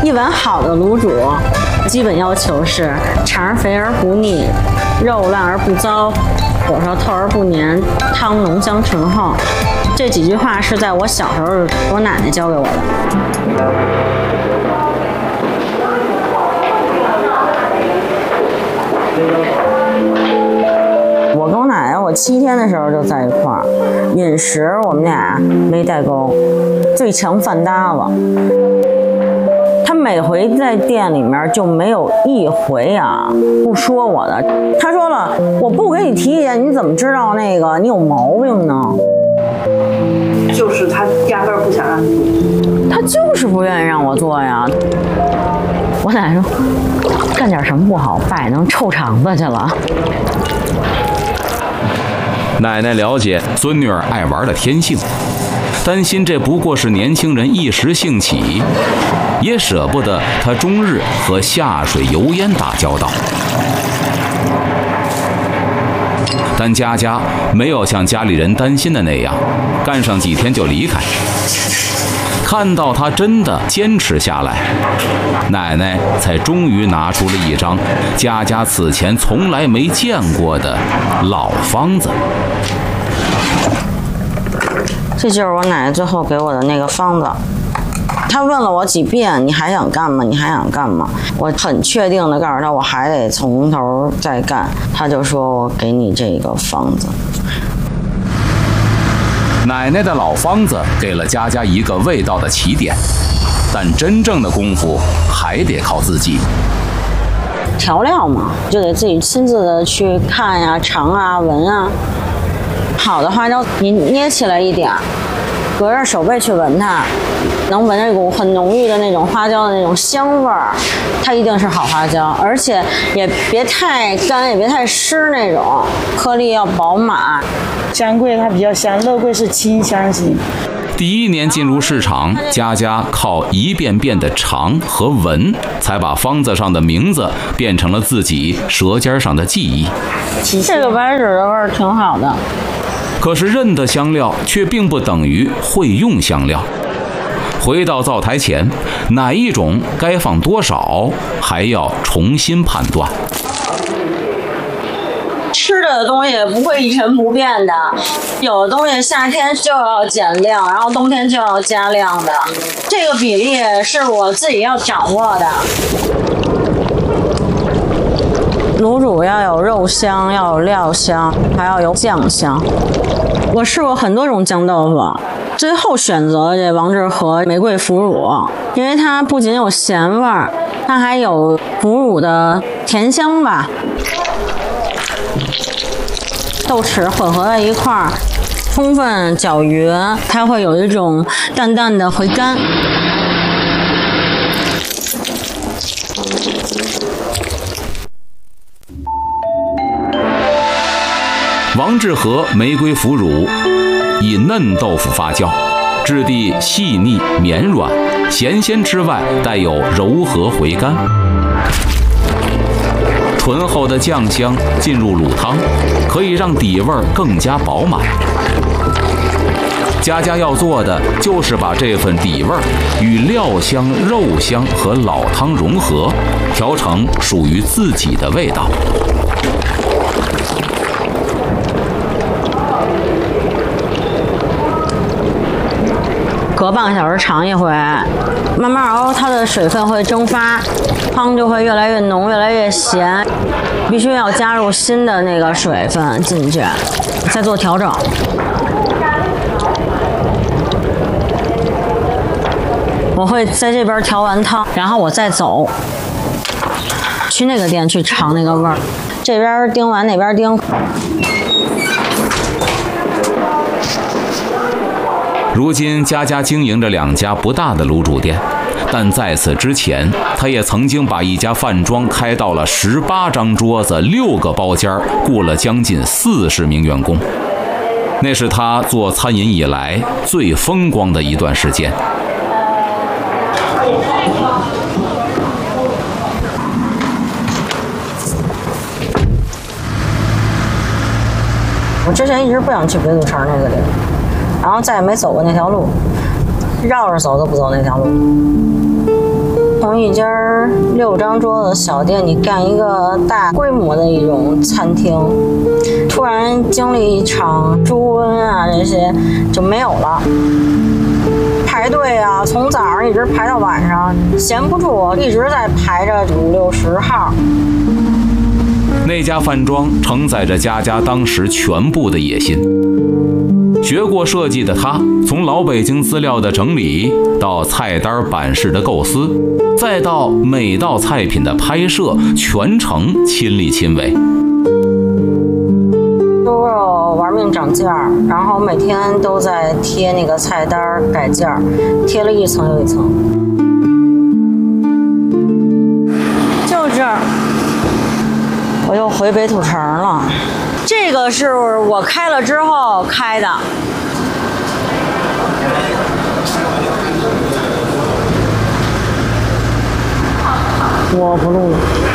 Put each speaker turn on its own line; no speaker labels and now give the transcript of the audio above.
一碗好的卤煮，基本要求是肠肥而不腻，肉烂而不糟，火烧透而不黏，汤浓香醇厚。这几句话是在我小时候我奶奶教给我的。我跟我奶奶，我7天的时候就在一块儿，饮食我们俩没代沟，最强饭搭子。他每回在店里面就没有一回啊不说我的。他说了，我不给你提意见，你怎么知道那个你有毛病呢？
就是他压根儿不想让你做，
他就是不愿意让我做呀。我奶奶说，干点什么不好，摆弄臭肠子去了。
奶奶了解孙女儿爱玩的天性，担心这不过是年轻人一时兴起，也舍不得她终日和下水油烟打交道。但佳佳没有像家里人担心的那样，干上几天就离开。看到她真的坚持下来，奶奶才终于拿出了一张佳佳此前从来没见过的老方子。
这就是我奶奶最后给我的那个方子。她问了我几遍，你还想干吗？你还想干吗？我很确定的告诉她，我还得从头再干。她就说，我给你这个方子。
奶奶的老方子给了佳佳一个味道的起点，但真正的功夫还得靠自己。
调料嘛，就得自己亲自的去看呀、尝啊、闻啊。好的花椒，你捏起来一点，隔着手背去闻它，能闻着一股很浓郁的那种花椒的那种香味儿，它一定是好花椒，而且也别太干，也别太湿那种，颗粒要饱满。
香桂它比较香，肉桂是清香型。
第1年进入市场，佳佳靠一遍遍的尝和闻，才把方子上的名字变成了自己舌尖上的记忆。
这个白芷的味儿挺好的。
可是认得香料，却并不等于会用香料。回到灶台前，哪一种该放多少，还要重新判断。
吃的东西不会一成不变的，有的东西夏天就要减量，然后冬天就要加量的，这个比例是我自己要掌握的。卤煮要有肉香，要有料香，还要有酱香。我试过很多种酱豆腐，最后选择这王致和玫瑰腐乳，因为它不仅有咸味儿，它还有腐乳的甜香吧。豆豉混合在一块儿，充分搅匀，它会有一种淡淡的回甘。
王致和玫瑰腐乳以嫩豆腐发酵，质地细腻绵软，咸鲜之外带有柔和回甘。醇厚的酱香进入卤汤，可以让底味更加饱满。佳佳要做的就是把这份底味与料香、肉香和老汤融合，调成属于自己的味道。
隔半个小时尝一回，慢慢熬，它的水分会蒸发，汤就会越来越浓，越来越咸。必须要加入新的那个水分进去，再做调整。我会在这边调完汤，然后我再走去那个店去尝那个味儿。这边叮完，那边叮。
如今佳佳经营着2家不大的卤煮店，但在此之前，她也曾经把一家饭庄开到了18张桌子、6个包间，雇了将近40名员工。那是她做餐饮以来最风光的一段时间。
我之前一直不想去北土城那个地儿，然后再也没走过那条路，绕着走都不走那条路。后从一家6张桌子的小店，你干一个大规模的一种餐厅，突然经历一场猪瘟啊，这些就没有了。排队啊，从早上一直排到晚上，闲不住，一直在排着5、60号。
那家饭庄承载着佳佳当时全部的野心。学过设计的她，从老北京资料的整理到菜单版式的构思，再到每道菜品的拍摄，全程亲力亲为。
猪肉玩命涨价，然后每天都在贴那个菜单改价，贴了一层又一层。就这儿，我又回北土城了。这个是我开了之后开的。我不录了。